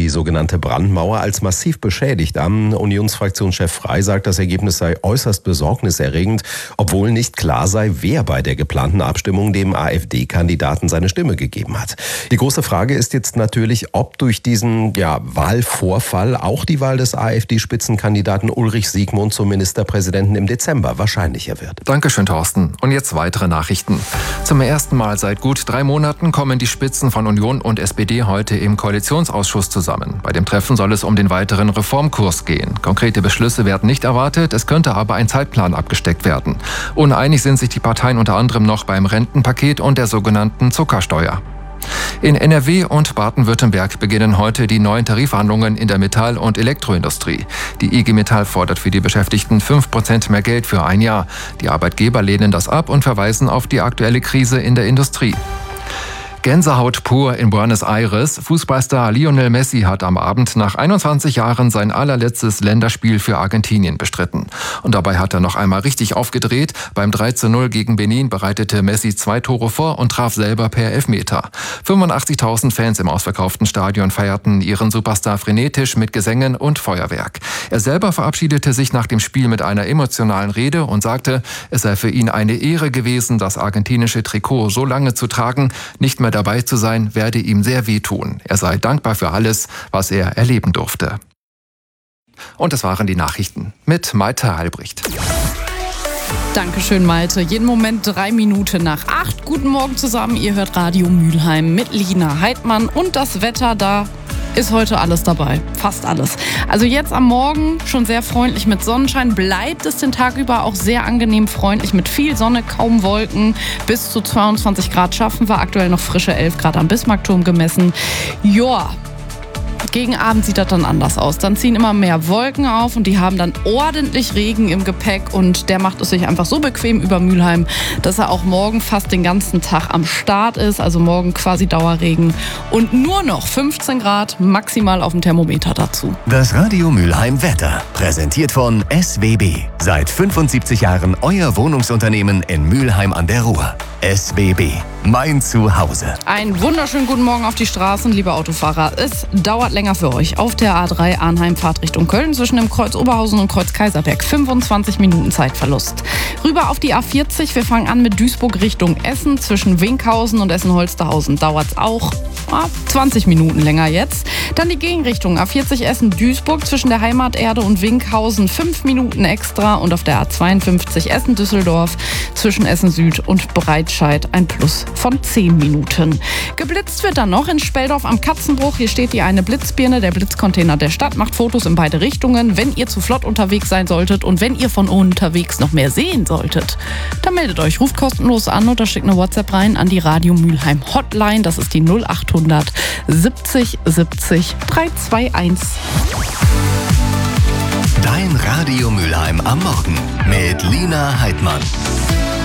die sogenannte Brandmauer als massiv beschädigt an. Unionsfraktionschef Frey sagt, das Ergebnis sei äußerst besorgniserregend, obwohl nicht klar sei, wer bei der geplanten Abstimmung dem AfD-Kandidaten seine Stimme gegeben hat. Die große Frage ist jetzt natürlich, ob durch diesen Wahlvorfall auch die Wahl des AfD-Spitzenkandidaten Ulrich Siegmund zum Ministerpräsidenten im Dezember wahrscheinlicher wird. Dankeschön, Thorsten. Und jetzt weitere Nachrichten. Zum ersten Mal seit gut 3 Monaten kommen die Spitzen von Union und SPD heute im Koalitionsausschuss zusammen. Bei dem Treffen soll es um den weiteren Reformkurs gehen. Konkrete Beschlüsse werden nicht erwartet, es könnte aber ein Zeitplan abgesteckt werden. Uneinig sind sich die Parteien unter anderem noch beim Rentenpaket und der sogenannten Zuckersteuer. In NRW und Baden-Württemberg beginnen heute die neuen Tarifverhandlungen in der Metall- und Elektroindustrie. Die IG Metall fordert für die Beschäftigten 5% mehr Geld für ein Jahr. Die Arbeitgeber lehnen das ab und verweisen auf die aktuelle Krise in der Industrie. Gänsehaut pur in Buenos Aires. Fußballstar Lionel Messi hat am Abend nach 21 Jahren sein allerletztes Länderspiel für Argentinien bestritten. Und dabei hat er noch einmal richtig aufgedreht. Beim 3:0 gegen Benin bereitete Messi 2 Tore vor und traf selber per Elfmeter. 85.000 Fans im ausverkauften Stadion feierten ihren Superstar frenetisch mit Gesängen und Feuerwerk. Er selber verabschiedete sich nach dem Spiel mit einer emotionalen Rede und sagte, es sei für ihn eine Ehre gewesen, das argentinische Trikot so lange zu tragen. Nicht mehr dabei zu sein, werde ihm sehr wehtun. Er sei dankbar für alles, was er erleben durfte. Und das waren die Nachrichten mit Malte Albrecht. Dankeschön, Malte. Jeden Moment 3 Minuten nach 8. Guten Morgen zusammen. Ihr hört Radio Mülheim mit Lina Heidmann. Und das Wetter, da ist heute alles dabei. Fast alles. Also jetzt am Morgen schon sehr freundlich mit Sonnenschein. Bleibt es den Tag über auch sehr angenehm freundlich mit viel Sonne, kaum Wolken. Bis zu 22 Grad schaffen wir. Aktuell noch frische 11 Grad am Bismarckturm gemessen. Joa. Gegen Abend sieht das dann anders aus. Dann ziehen immer mehr Wolken auf und die haben dann ordentlich Regen im Gepäck und der macht es sich einfach so bequem über Mülheim, dass er auch morgen fast den ganzen Tag am Start ist. Also morgen quasi Dauerregen und nur noch 15 Grad maximal auf dem Thermometer dazu. Das Radio Mülheim Wetter, präsentiert von SWB. Seit 75 Jahren euer Wohnungsunternehmen in Mülheim an der Ruhr. SWB, mein Zuhause. Einen wunderschönen guten Morgen auf die Straßen, liebe Autofahrer. Es dauert länger für euch. Auf der A3 Arnheim Fahrt Richtung Köln zwischen dem Kreuz Oberhausen und Kreuz Kaiserberg. 25 Minuten Zeitverlust. Rüber auf die A40. Wir fangen an mit Duisburg Richtung Essen. Zwischen Winkhausen und Essen-Holsterhausen dauert es auch 20 Minuten länger jetzt. Dann die Gegenrichtung. A40 Essen-Duisburg zwischen der Heimaterde und Winkhausen 5 Minuten extra. Und auf der A52 Essen-Düsseldorf zwischen Essen-Süd und Breitscheid ein Plus von 10 Minuten. Geblitzt wird dann noch in Speldorf am Katzenbruch. Hier steht die eine Blitzbirne. Der Blitzcontainer der Stadt macht Fotos in beide Richtungen. Wenn ihr zu flott unterwegs sein solltet und wenn ihr von unterwegs noch mehr sehen solltet, dann meldet euch. Ruft kostenlos an oder schickt eine WhatsApp rein an die Radio Mülheim Hotline. Das ist die 0800 70 70 321. Dein Radio Mülheim am Morgen mit Lina Heidmann.